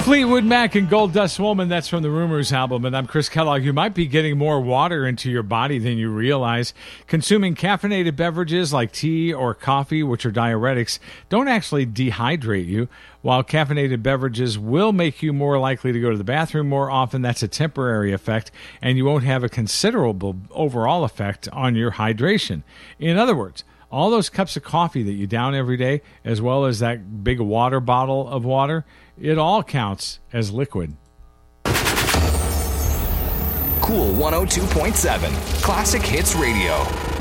Fleetwood Mac and Gold Dust Woman, that's from the Rumors album, and I'm Chris Kellogg. You might be getting more water into your body than you realize. Consuming caffeinated beverages like tea or coffee, which are diuretics, don't actually dehydrate you. While caffeinated beverages will make you more likely to go to the bathroom more often, that's a temporary effect, and you won't have a considerable overall effect on your hydration. In other words, all those cups of coffee that you down every day, as well as that big water bottle of water, it all counts as liquid. Cool 102.7, Classic Hits Radio.